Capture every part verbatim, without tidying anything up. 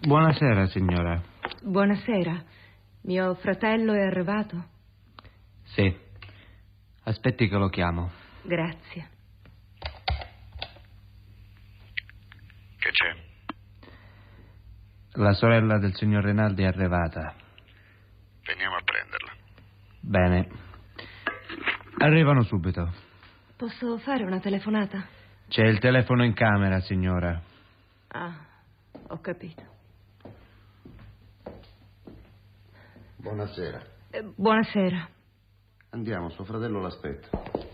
Buonasera, signora. Buonasera. Mio fratello è arrivato? Sì. Aspetti che lo chiamo. Grazie. Che c'è? La sorella del signor Rinaldi è arrivata. Veniamo a prenderla. Bene. Arrivano subito. Posso fare una telefonata? C'è il telefono in camera, signora. Ah, ho capito. Buonasera. Eh, buonasera. Andiamo, suo fratello l'aspetta.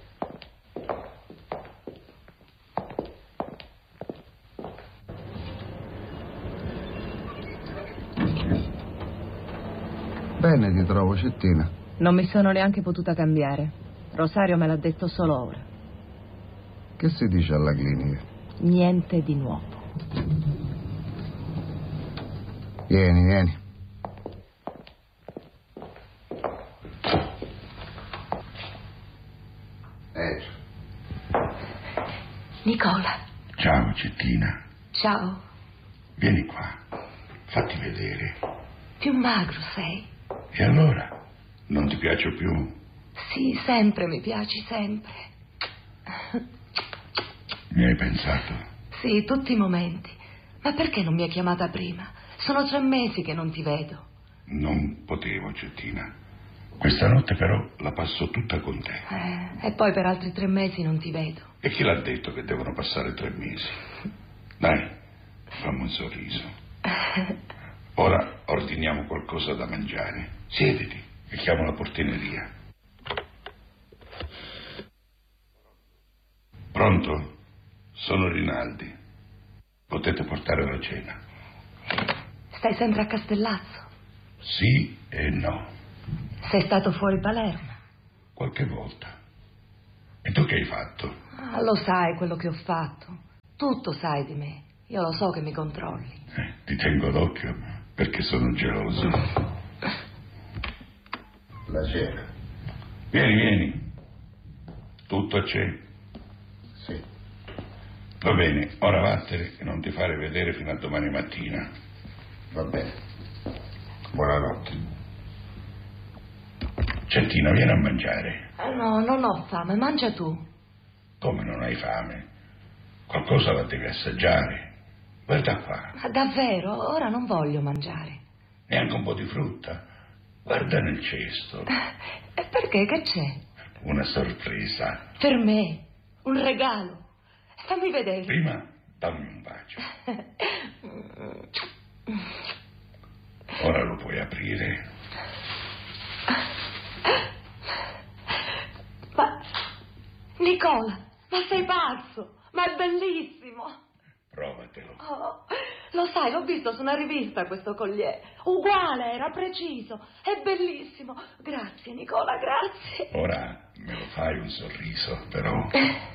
Bene ti trovo, Cettina. Non mi sono neanche potuta cambiare. Rosario me l'ha detto solo ora. Che si dice alla clinica? Niente di nuovo. Vieni, vieni. Ecco. Nicola. Ciao, Cettina. Ciao. Vieni qua. Fatti vedere. Più magro sei. E allora? Non ti piaccio più? Sì, sempre mi piaci, sempre. Mi hai pensato? Sì, tutti i momenti. Ma perché non mi hai chiamata prima? Sono tre mesi che non ti vedo. Non potevo, Cettina. Questa notte però la passo tutta con te. Eh, e poi per altri tre mesi non ti vedo. E chi l'ha detto che devono passare tre mesi? Dai, fammi un sorriso. Ora ordiniamo qualcosa da mangiare. Siediti e chiamo la portineria. Pronto? Sono Rinaldi. Potete portare la cena. Stai sempre a Castellazzo? Sì e no. Sei stato fuori Palermo? Qualche volta. E tu che hai fatto? Ah, lo sai quello che ho fatto. Tutto sai di me. Io lo so che mi controlli. Eh, ti tengo d'occhio perché sono geloso. La cena. Vieni, vieni. Tutto c'è. Sì. Va bene, ora vattene e non ti fare vedere fino a domani mattina. Va bene. Buonanotte. Cettina, vieni a mangiare. Ah, no, non ho fame. Mangia tu. Come non hai fame? Qualcosa la devi assaggiare. Guarda qua. Ma davvero? Ora non voglio mangiare. Neanche un po' di frutta. Guarda nel cesto. E perché? Che c'è? Una sorpresa. Per me. Un regalo. Fammi vedere. Prima dammi un bacio. Ora lo puoi aprire. Ma... Nicola, ma sei pazzo. Ma è bellissimo. Provatelo. Oh, lo sai, l'ho visto su una rivista questo collier. Uguale, era preciso. È bellissimo. Grazie, Nicola, grazie. Ora me lo fai un sorriso, però.